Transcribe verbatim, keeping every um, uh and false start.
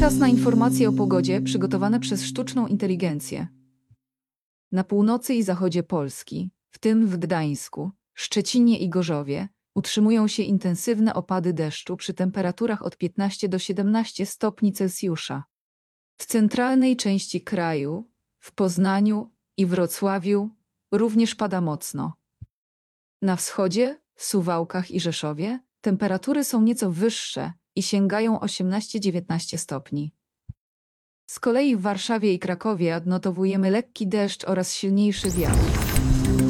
Czas na informacje o pogodzie przygotowane przez sztuczną inteligencję. Na północy i zachodzie Polski, w tym w Gdańsku, Szczecinie i Gorzowie, utrzymują się intensywne opady deszczu przy temperaturach od piętnastu do siedemnastu stopni Celsjusza. W centralnej części kraju, w Poznaniu i Wrocławiu również pada mocno. Na wschodzie, w Suwałkach i Rzeszowie, temperatury są nieco wyższe i sięgają osiemnastu do dziewiętnastu stopni. Z kolei w Warszawie i Krakowie odnotowujemy lekki deszcz oraz silniejszy wiatr.